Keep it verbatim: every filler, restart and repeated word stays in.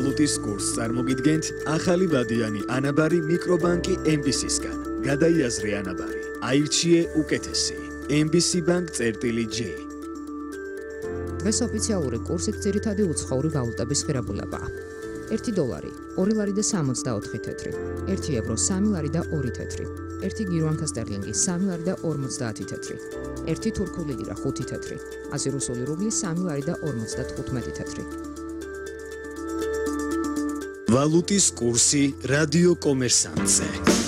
ვალუტის კურსს წარმოგიდგენთ ახალი ვადიანი ანაბარი მიკრობანკი ემ ბი სისგან. გადაიაზრე ანაბარი. აირჩიე უკეთესი. ემ ბი სი Bank წერტილი J. დღეს ოფიციალური კურსით ძირითადი უცხოური ვალუტების ღირებულებაა. ერთი დოლარი, ორი ლარი და სამოცდაოთხი თეთრი, ერთი ევრო, სამი ლარი და ორი თეთრი, ერთი გირვანკა სტერლინგი, სამი ლარი და ორმოცდაათი თეთრი, ერთი თურქული ლირა, ხუთი თეთრი, აზი რუსული რუბლი, სამი ლარი და ორმოცდათხუთმეტი თეთრი. ვალუტის კურსი რადიო კომერსანტზე.